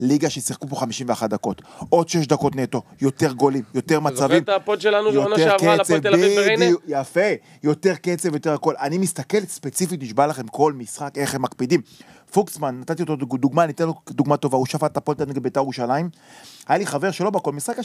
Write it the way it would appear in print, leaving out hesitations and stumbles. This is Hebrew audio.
ליגה ששיחקו פה 51 דקות, עוד 6 דקות נטו, יותר גולים, יותר מצבים. זוכר את הפוד שלנו, זו עונה שעברה לפועל תל אביב בריינה? יפה, יותר קצב, יותר הכל. אני מסתכל ספציפית, נשבע לכם כל משחק, איך הם מקפידים. פוקסמן, נתתי אותו דוגמה, ניתן לו דוגמה טובה, הוא שפט את הפועל נגד בית"ר ירושלים. היה לי חבר שלו בכל משחק,